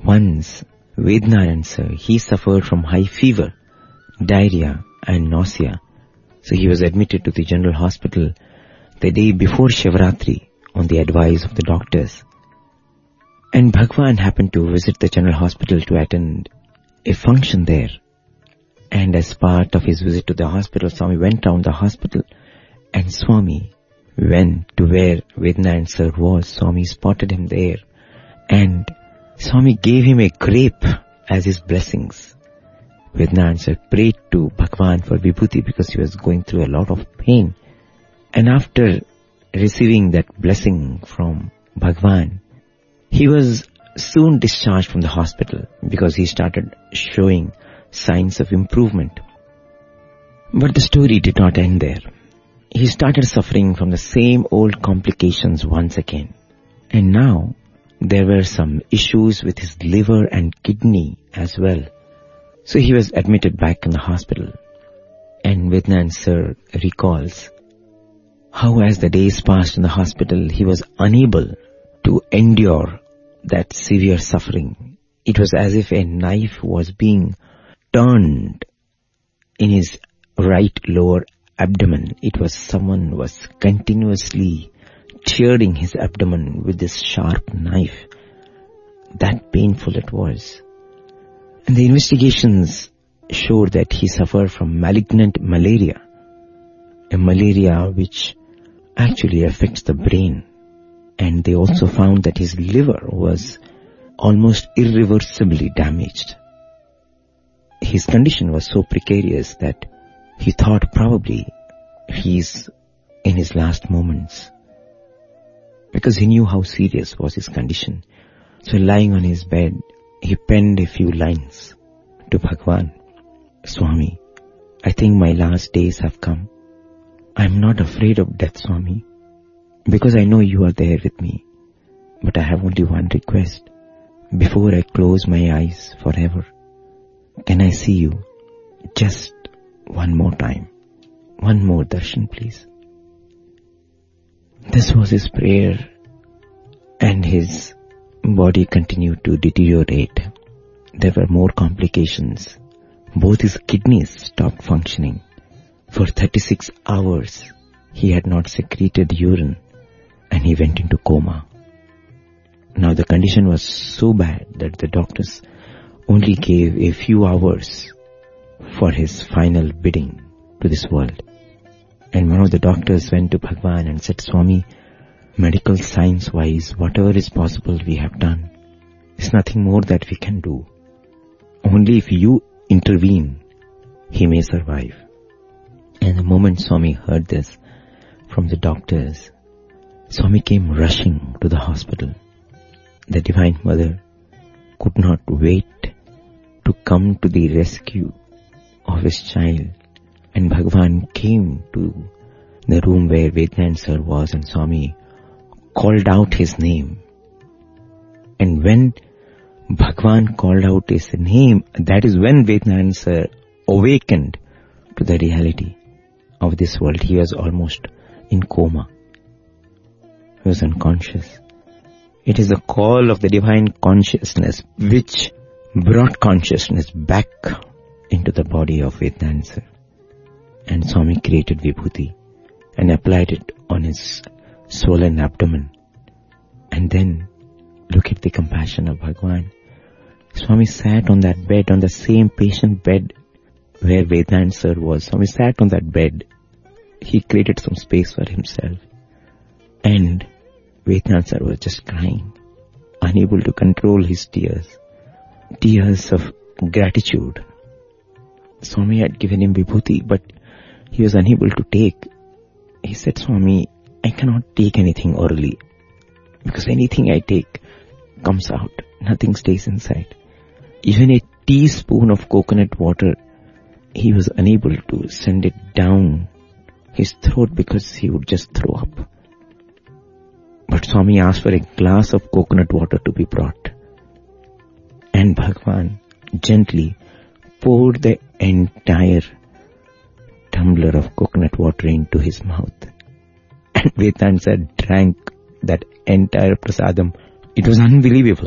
Once, Vednarayan sir, he suffered from high fever, diarrhea and nausea. So he was admitted to the general hospital the day before Shivratri on the advice of the doctors. And Bhagwan happened to visit the general hospital to attend a function there. And as part of his visit to the hospital, Swami went round the hospital and Swami went to where Vednarayan sir was. Swami spotted him there and Swami gave him a grape as his blessings. Vednarayan sir prayed to Bhagwan for Vibhuti because he was going through a lot of pain. And after receiving that blessing from Bhagwan, he was soon discharged from the hospital because he started showing signs of improvement. But the story did not end there. He started suffering from the same old complications once again. And now there were some issues with his liver and kidney as well. So he was admitted back in the hospital. And Vednarayan sir recalls how as the days passed in the hospital, he was unable to endure that severe suffering. It was as if a knife was being turned in his right lower abdomen. It was someone was continuously tearing his abdomen with this sharp knife. That painful it was. And the investigations showed that he suffered from malignant malaria, a malaria which actually affects the brain. And they also found that his liver was almost irreversibly damaged. His condition was so precarious that he thought probably he's in his last moments, because he knew how serious was his condition. So lying on his bed, he penned a few lines to Bhagwan. Swami, I think my last days have come. I'm not afraid of death, Swami, because I know you are there with me. But I have only one request. Before I close my eyes forever, can I see you just one more time? One more darshan, please. This was his prayer, and his body continued to deteriorate. There were more complications. Both his kidneys stopped functioning. For 36 hours, he had not secreted urine, and he went into coma. Now the condition was so bad that the doctors only gave a few hours for his final bidding to this world. And one of the doctors went to Bhagwan and said, Swami, medical science wise, whatever is possible we have done. There's nothing more that we can do. Only if you intervene, he may survive. And the moment Swami heard this from the doctors, Swami came rushing to the hospital. The Divine Mother could not wait to come to the rescue of his child. And Bhagwan came to the room where Vednarayan sir was, and Swami called out his name. And when Bhagwan called out his name, that is when Vednarayan sir awakened to the reality of this world. He was almost in coma. He was unconscious. It is the call of the divine consciousness which brought consciousness back into the body of Vednarayan sir. And Swami created Vibhuti and applied it on his swollen abdomen. And then look at the compassion of Bhagwan. Swami sat on that bed, on the same patient bed where Vednarayan sir was. Swami sat on that bed. He created some space for himself. And Vednarayan sir was just crying, unable to control his tears. Tears of gratitude. Swami had given him Vibhuti, but he was unable to take. He said, Swami, I cannot take anything orally, because anything I take comes out. Nothing stays inside. Even a teaspoon of coconut water, he was unable to send it down his throat because he would just throw up. But Swami asked for a glass of coconut water to be brought. And Bhagwan gently poured the entire tumbler of coconut water into his mouth. And Vednarayan sir drank that entire prasadam. It was unbelievable.